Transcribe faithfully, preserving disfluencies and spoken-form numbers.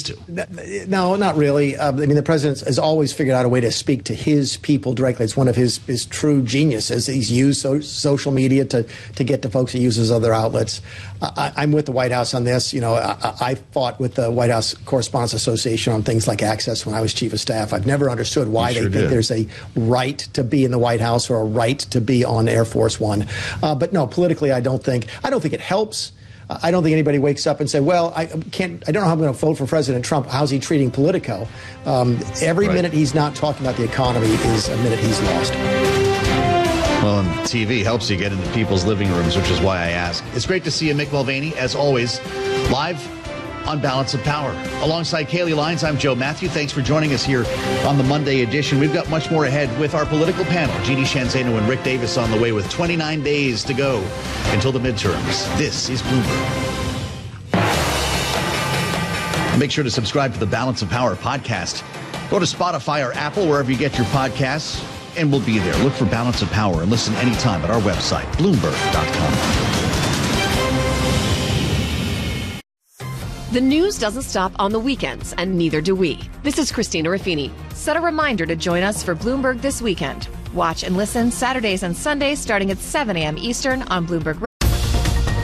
used to. No, not really. Uh, I mean, the president has always figured out a way to speak to his people directly. It's one of his, his true geniuses. He's used so, social media to, to get to folks. He uses other outlets. I, I'm with the White House on this. You know, I, I fought with the White House Correspondents Association on things like access when I was chief of staff. I've never understood why you they sure think did. there's a right to be in the White House or a right to be on Air Force One. Uh, but no, politically, I don't think I don't think it helps. I don't think anybody wakes up and say, well, I can't, I don't know how I'm going to vote for President Trump. How's he treating Politico? Um, every Right. minute he's not talking about the economy is a minute he's lost. Well, and T V helps you get into people's living rooms, which is why I ask. It's great to see you, Mick Mulvaney, as always, live on Balance of Power. Alongside Kaylee Lyons, I'm Joe Matthew. Thanks for joining us here on the Monday edition. We've got much more ahead with our political panel. Jeannie Shanzano and Rick Davis on the way with twenty-nine days to go until the midterms. This is Bloomberg. Make sure to subscribe to the Balance of Power podcast. Go to Spotify or Apple, wherever you get your podcasts, and we'll be there. Look for Balance of Power and listen anytime at our website, bloomberg dot com. The news doesn't stop on the weekends, and neither do we. This is Christina Raffini. Set a reminder to join us for Bloomberg This Weekend. Watch and listen Saturdays and Sundays starting at seven a.m. Eastern on Bloomberg